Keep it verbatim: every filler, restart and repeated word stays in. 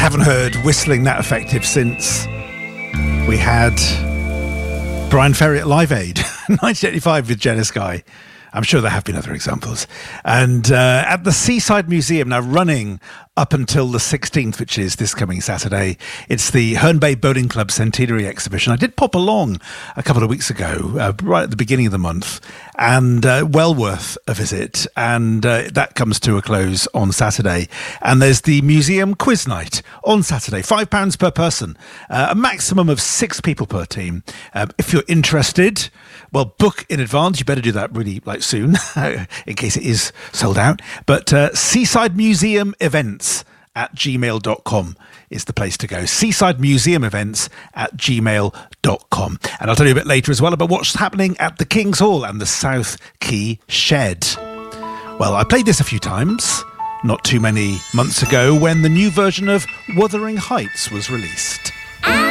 haven't heard whistling that effective since we had Brian Ferry at Live Aid, nineteen eighty-five with Jenna Sky. I'm sure there have been other examples. And uh, at the Seaside Museum, now running up until the sixteenth, which is this coming Saturday, it's the Herne Bay Boating Club Centenary Exhibition. I did pop along a couple of weeks ago, uh, right at the beginning of the month, and uh, well worth a visit. And uh, that comes to a close on Saturday. And there's the museum quiz night on Saturday, five pounds per person, uh, a maximum of six people per team. Um, if you're interested, well, book in advance. You better do that really like soon, in case it is sold out. But uh, Seaside Museum Events at gmail dot com is the place to go. Seaside Museum Events at gmail dot com. And I'll tell you a bit later as well about what's happening at the King's Hall and the South Quay Shed. Well, I played this a few times, not too many months ago, when the new version of Wuthering Heights was released.